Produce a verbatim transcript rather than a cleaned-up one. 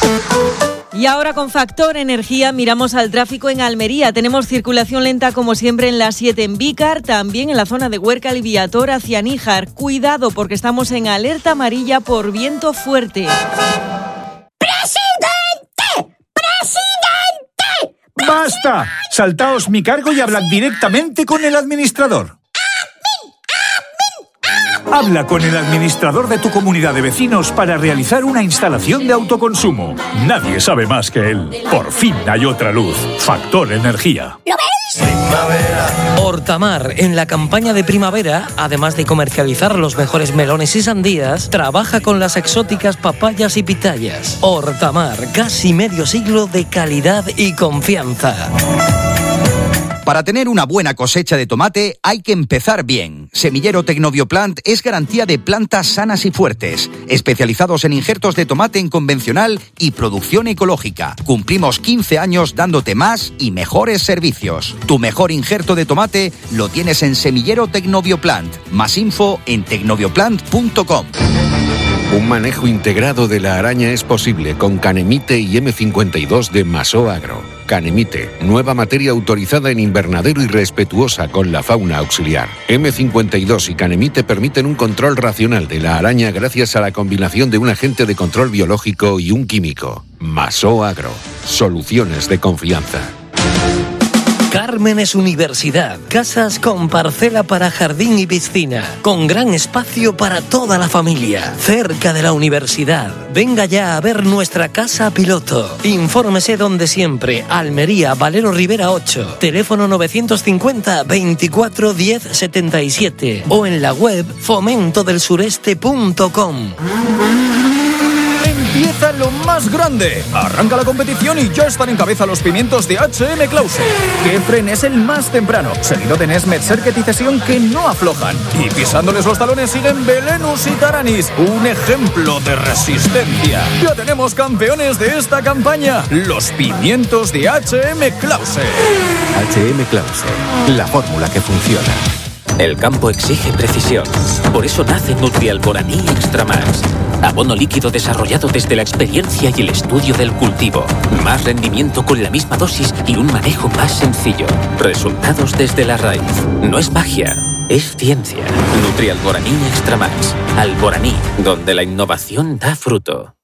Y ahora con Factor Energía miramos al tráfico en Almería. Tenemos circulación lenta como siempre en la siete en Vícar, también en la zona de Huerca Aliviator hacia Níjar. Cuidado porque estamos en alerta amarilla por viento fuerte. ¡Presidente! ¡Presidente! ¡Basta! Saltaos mi cargo y hablad directamente con el administrador. Habla con el administrador de tu comunidad de vecinos para realizar una instalación de autoconsumo. Nadie sabe más que él. Por fin hay otra luz. Factor Energía. ¿Lo ves? Primavera. Hortamar, en la campaña de primavera, además de comercializar los mejores melones y sandías, trabaja con las exóticas papayas y pitayas. Hortamar, casi medio siglo de calidad y confianza. Para tener una buena cosecha de tomate hay que empezar bien. Semillero Tecnobioplant es garantía de plantas sanas y fuertes, especializados en injertos de tomate en convencional y producción ecológica. Cumplimos quince años dándote más y mejores servicios. Tu mejor injerto de tomate lo tienes en Semillero Tecnobioplant. Más info en tecnobioplant punto com. Un manejo integrado de la araña es posible con Canemite y eme cincuenta y dos de Masó Agro. Canemite, nueva materia autorizada en invernadero y respetuosa con la fauna auxiliar. eme cincuenta y dos y Canemite permiten un control racional de la araña gracias a la combinación de un agente de control biológico y un químico. Masó Agro, soluciones de confianza. Cármenes Universidad, casas con parcela para jardín y piscina, con gran espacio para toda la familia, cerca de la universidad. Venga ya a ver nuestra casa piloto. Infórmese donde siempre, Almería, Valero Rivera ocho, teléfono novecientos cincuenta, veinticuatro, diez, setenta y siete o en la web fomento del sureste punto com. Empieza lo más grande. Arranca la competición y ya están en cabeza los pimientos de H M Clause. Kefren es el más temprano, seguido de Nesmet, Serket y Cesión que no aflojan. Y pisándoles los talones siguen Belenus y Taranis, un ejemplo de resistencia. Ya tenemos campeones de esta campaña, los pimientos de H M Clause. H M Clause, la fórmula que funciona. El campo exige precisión. Por eso nace Nutrialboraní Extra Max. Abono líquido desarrollado desde la experiencia y el estudio del cultivo. Más rendimiento con la misma dosis y un manejo más sencillo. Resultados desde la raíz. No es magia, es ciencia. Nutrialboraní Extra Max. Alboraní, donde la innovación da fruto.